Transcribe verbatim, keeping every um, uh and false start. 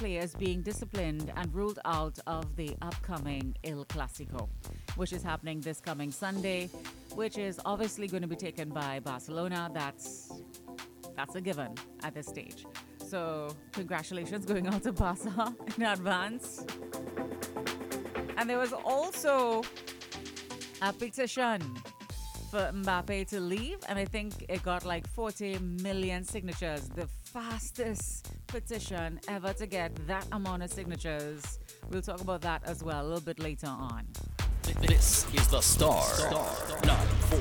players being disciplined and ruled out of the upcoming El Clasico, which is happening this coming Sunday, which is obviously going to be taken by Barcelona. That's that's a given at this stage. So congratulations going out to Barca in advance. And there was also a petition for Mbappe to leave, and I think it got like forty million signatures, the fastest petition ever to get that amount of signatures. We'll talk about that as well a little bit later on. This is the Star, Star ninety-four